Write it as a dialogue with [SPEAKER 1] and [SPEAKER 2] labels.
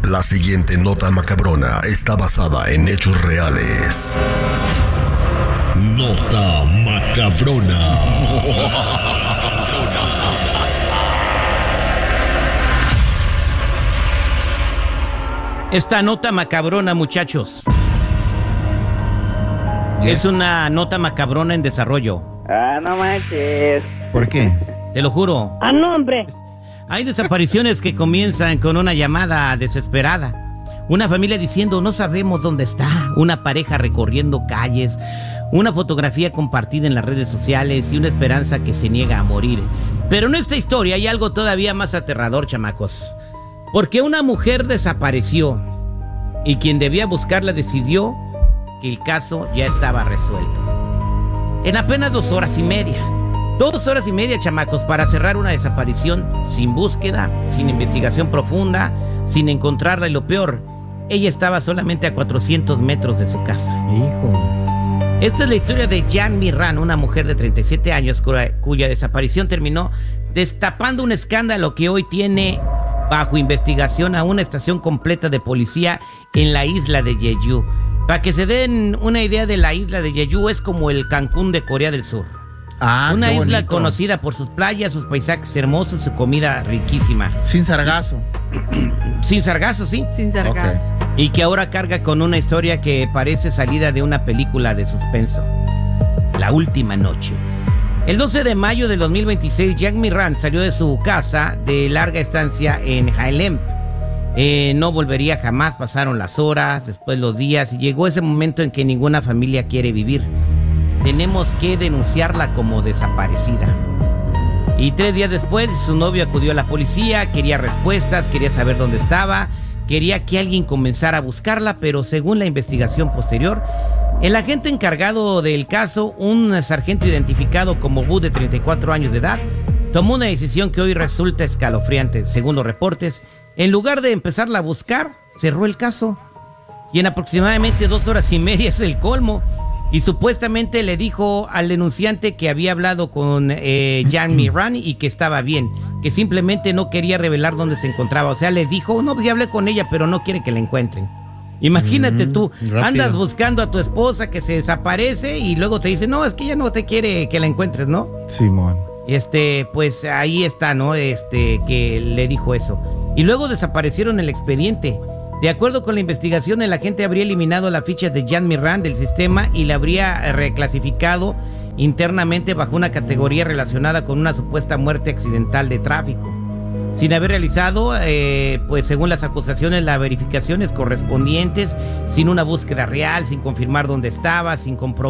[SPEAKER 1] La siguiente nota macabrona está basada en hechos reales. Nota macabrona.
[SPEAKER 2] Esta nota macabrona, muchachos, es una nota macabrona en desarrollo.
[SPEAKER 3] Ah, no manches.
[SPEAKER 4] ¿Por qué?
[SPEAKER 2] Te lo juro.
[SPEAKER 3] ¡Ah, no, hombre!
[SPEAKER 2] Hay desapariciones que comienzan con una llamada desesperada. Una familia diciendo no sabemos dónde está. Una pareja recorriendo calles. Una fotografía compartida en las redes sociales y una esperanza que se niega a morir. Pero en esta historia hay algo todavía más aterrador, chamacos. Porque una mujer desapareció y quien debía buscarla decidió que el caso ya estaba resuelto. En apenas 2 horas y media. 2 horas y media, chamacos, para cerrar una desaparición sin búsqueda, sin investigación profunda, sin encontrarla y lo peor, ella estaba solamente a 400 metros de su casa.
[SPEAKER 4] Hijo.
[SPEAKER 2] Esta es la historia de Jan Mirran, una mujer de 37 años cuya desaparición terminó destapando un escándalo que hoy tiene bajo investigación a una estación completa de policía en la isla de Jeju. Para que se den una idea de la isla de Jeju, es como el Cancún de Corea del Sur. Una isla
[SPEAKER 4] bonito.
[SPEAKER 2] Conocida por sus playas, sus paisajes hermosos, su comida riquísima.
[SPEAKER 4] Sin sargazo.
[SPEAKER 2] Sin sargazo, sí.
[SPEAKER 5] Sin sargazo.
[SPEAKER 4] Ok.
[SPEAKER 2] Y que ahora carga con una historia que parece salida de una película de suspenso. La última noche. El 12 de mayo del 2026, Jan Mirran salió de su casa de larga estancia en Hailem. No volvería jamás. Pasaron las horas, después los días, y llegó ese momento en que ninguna familia quiere vivir. Tenemos que denunciarla como desaparecida. Y 3 días después, su novio acudió a la policía, quería respuestas, quería saber dónde estaba, quería que alguien comenzara a buscarla, pero según la investigación posterior, el agente encargado del caso, un sargento identificado como Bu de 34 años de edad, tomó una decisión que hoy resulta escalofriante. Según los reportes, en lugar de empezarla a buscar, cerró el caso. Y en aproximadamente 2 horas y media es el colmo. Y supuestamente le dijo al denunciante que había hablado con Jan Mirran y que estaba bien, que simplemente no quería revelar dónde se encontraba. O sea, le dijo, no, pues ya hablé con ella, pero no quiere que la encuentren. Imagínate tú,
[SPEAKER 4] rápido.
[SPEAKER 2] andas buscando a tu esposa que se desaparece y luego te dice, no, es que ella no te quiere que la encuentres, ¿no?
[SPEAKER 4] Simón.
[SPEAKER 2] Pues ahí está, ¿no? Que le dijo eso. Y luego desaparecieron el expediente. De acuerdo con la investigación, el agente habría eliminado la ficha de Jan Mirran del sistema y la habría reclasificado internamente bajo una categoría relacionada con una supuesta muerte accidental de tráfico. Sin haber realizado, pues según las acusaciones, las verificaciones correspondientes, sin una búsqueda real, sin confirmar dónde estaba, sin comprobar